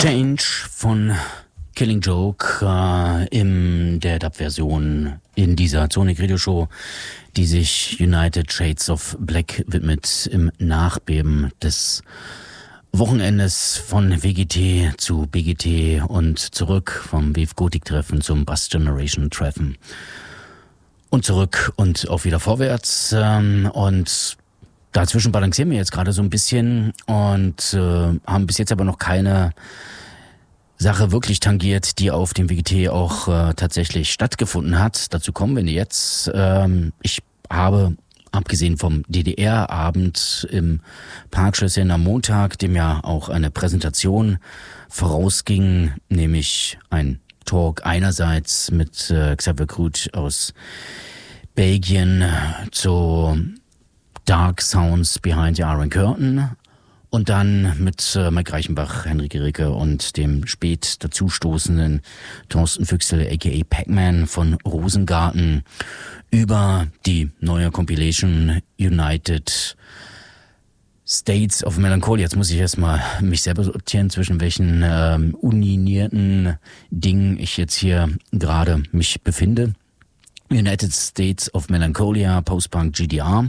Change von Killing Joke in der Dub-Version in dieser Sonic Radio Show, die sich United Shades of Black widmet im Nachbeben des Wochenendes von WGT zu BGT und zurück, vom Wave Gothic Treffen zum Bass Generation Treffen und zurück und auch wieder vorwärts, und dazwischen balancieren wir jetzt gerade so ein bisschen und haben bis jetzt aber noch keine Sache wirklich tangiert, die auf dem WGT auch tatsächlich stattgefunden hat. Dazu kommen wir jetzt. Ich habe, abgesehen vom DDR-Abend im Parkschlösschen am Montag, dem ja auch eine Präsentation vorausging, nämlich ein Talk einerseits mit Xavier Crude aus Belgien zu Dark Sounds Behind the Iron Curtain und dann mit Mike Reichenbach, Henrik Gericke und dem spät dazustoßenden Thorsten Füchsel aka Pac-Man von Rosengarten über die neue Compilation United States of Melancholy. Jetzt muss ich erstmal mich selber sortieren, zwischen welchen uninierten Dingen ich jetzt hier gerade mich befinde. United States of Melancholia, Post-Punk GDR.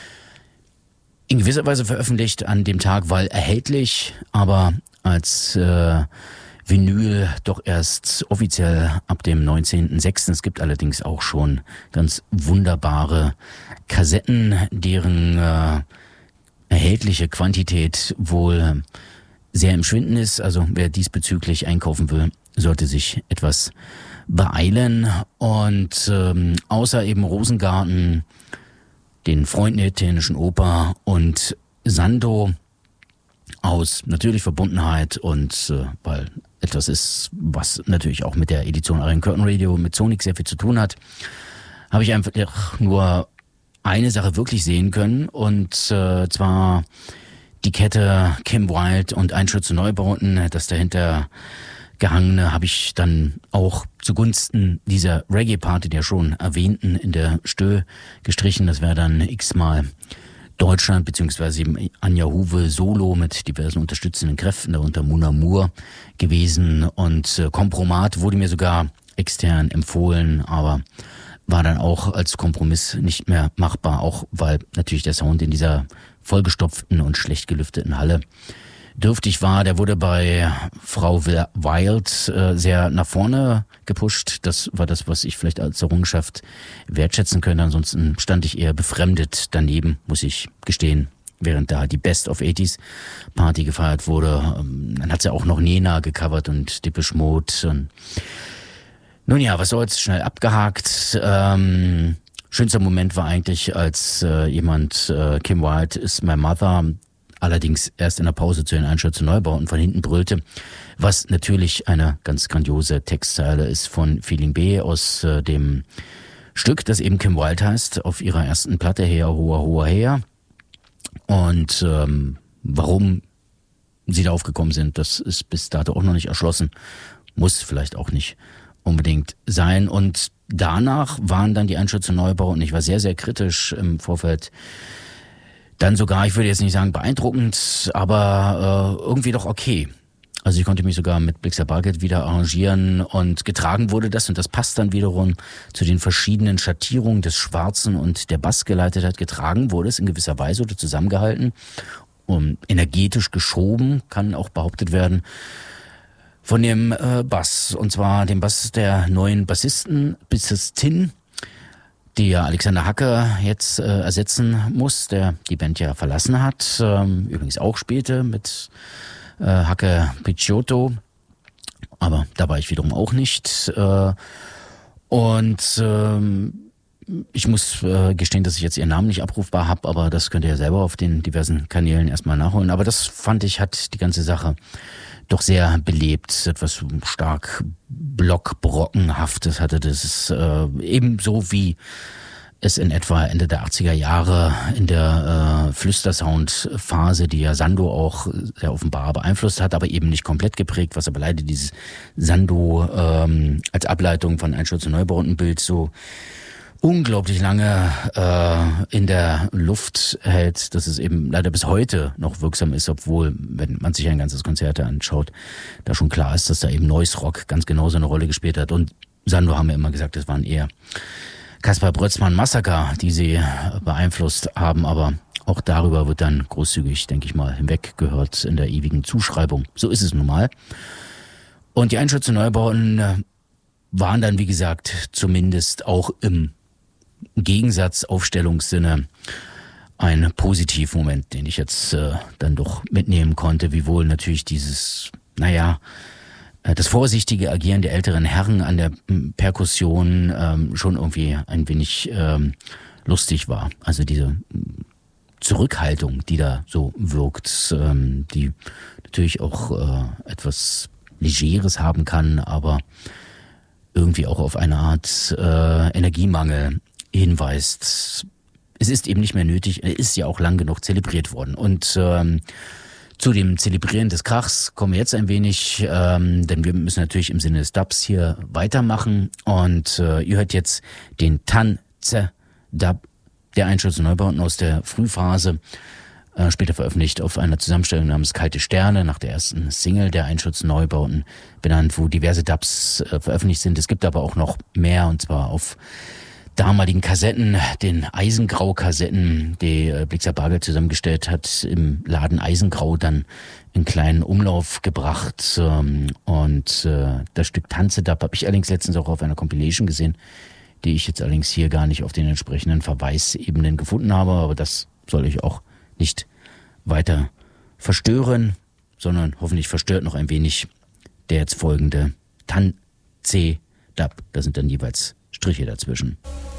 In gewisser Weise veröffentlicht an dem Tag, weil erhältlich, aber als Vinyl doch erst offiziell ab dem 19.06. Es gibt allerdings auch schon ganz wunderbare Kassetten, deren erhältliche Quantität wohl sehr im Schwinden ist. Also wer diesbezüglich einkaufen will, sollte sich etwas beeilen. Und außer eben Rosengarten, den Freunden der italienischen Oper und Sando aus natürlich Verbundenheit und weil etwas ist, was natürlich auch mit der Edition Iron Curtain Radio mit Sonic sehr viel zu tun hat, habe ich einfach nur eine Sache wirklich sehen können, und zwar die Kette Kim Wilde und Einschütze Neubauten. Das dahinter Gehangene habe ich dann auch zugunsten dieser Reggae-Party, der schon erwähnten, in der Stö gestrichen. Das wäre dann x-mal Deutschland, beziehungsweise eben Anja Huwe solo mit diversen unterstützenden Kräften, darunter Mona Moore gewesen. Und Kompromat wurde mir sogar extern empfohlen, aber war dann auch als Kompromiss nicht mehr machbar, auch weil natürlich der Sound in dieser vollgestopften und schlecht gelüfteten Halle dürftig war. Der wurde bei Frau Wild sehr nach vorne gepusht. Das war das, was ich vielleicht als Errungenschaft wertschätzen könnte. Ansonsten stand ich eher befremdet daneben, muss ich gestehen, während da die Best of 80s Party gefeiert wurde. Dann hat sie auch noch Nena gecovert und Depeche Mode. Und nun ja, was soll's, schnell abgehakt. Schönster Moment war eigentlich, als jemand Kim Wilde is my mother allerdings erst in der Pause zu den Einschützen Neubauten von hinten brüllte, was natürlich eine ganz grandiose Textzeile ist von Feeling B aus dem Stück, das eben Kim Wilde heißt, auf ihrer ersten Platte Her, Hoa, Hoa, Her. Und warum sie da aufgekommen sind, das ist bis dato auch noch nicht erschlossen, muss vielleicht auch nicht unbedingt sein. Und danach waren dann die Einschütze Neubauten, ich war sehr, sehr kritisch im Vorfeld. Dann sogar, ich würde jetzt nicht sagen beeindruckend, aber irgendwie doch okay. Also ich konnte mich sogar mit Blixer Bargeld wieder arrangieren, und getragen wurde das, und das passt dann wiederum zu den verschiedenen Schattierungen des Schwarzen und der Bass geleitet hat. Getragen wurde es in gewisser Weise oder zusammengehalten und energetisch geschoben, kann auch behauptet werden, von dem Bass. Und zwar dem Bass der neuen Bassistin, die ja Alexander Hacke jetzt ersetzen muss, der die Band ja verlassen hat. Übrigens auch spielte mit Hacke Picciotto, aber da war ich wiederum auch nicht. Und ich muss gestehen, dass ich jetzt ihren Namen nicht abrufbar habe, aber das könnt ihr ja selber auf den diversen Kanälen erstmal nachholen. Aber das fand ich, hat die ganze Sache doch sehr belebt, etwas stark Blockbrockenhaftes hatte das, ebenso wie es in etwa Ende der 80er Jahre in der Flüstersound-Phase, die ja Sando auch sehr offenbar beeinflusst hat, aber eben nicht komplett geprägt, was aber leider dieses Sando als Ableitung von Einschütze Neubautenbild so unglaublich lange in der Luft hält, dass es eben leider bis heute noch wirksam ist, obwohl, wenn man sich ein ganzes Konzert anschaut, da schon klar ist, dass da eben Noise Rock ganz genauso eine Rolle gespielt hat. Und Sando haben wir immer gesagt, das waren eher Kaspar Brötzmann Massaker, die sie beeinflusst haben, aber auch darüber wird dann großzügig, denke ich mal, hinweggehört in der ewigen Zuschreibung. So ist es nun mal. Und die Einschütze Neubauten waren dann, wie gesagt, zumindest auch im Gegensatz Aufstellungssinne ein Positivmoment, den ich jetzt dann doch mitnehmen konnte, wiewohl natürlich dieses, das vorsichtige Agieren der älteren Herren an der Perkussion schon irgendwie ein wenig lustig war. Also diese Zurückhaltung, die da so wirkt, die natürlich auch etwas Legeres haben kann, aber irgendwie auch auf eine Art Energiemangel hinweist. Es ist eben nicht mehr nötig, er ist ja auch lang genug zelebriert worden. Und zu dem Zelebrieren des Krachs kommen wir jetzt ein wenig, denn wir müssen natürlich im Sinne des Dubs hier weitermachen. Und ihr hört jetzt den Tanze-Dub der Einschütze Neubauten aus der Frühphase, später veröffentlicht auf einer Zusammenstellung namens Kalte Sterne, nach der ersten Single der Einschütze Neubauten benannt, wo diverse Dubs veröffentlicht sind. Es gibt aber auch noch mehr, und zwar auf damaligen Kassetten, den Eisengrau-Kassetten, die Blixer Bargeld zusammengestellt hat, im Laden Eisengrau dann in kleinen Umlauf gebracht. Und das Stück Tanze-Dub habe ich allerdings letztens auch auf einer Compilation gesehen, die ich jetzt allerdings hier gar nicht auf den entsprechenden Verweisebenen gefunden habe, aber das soll ich auch nicht weiter verstören, sondern hoffentlich verstört noch ein wenig der jetzt folgende Tanze-Dub. Da sind dann jeweils Striche dazwischen.